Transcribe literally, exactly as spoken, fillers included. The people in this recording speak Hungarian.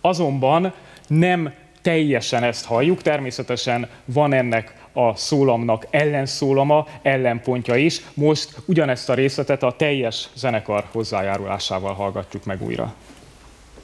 Azonban nem teljesen ezt halljuk, természetesen van ennek a szólamnak ellenszólama, ellenpontja is. Most ugyanezt a részletet a teljes zenekar hozzájárulásával hallgatjuk meg újra.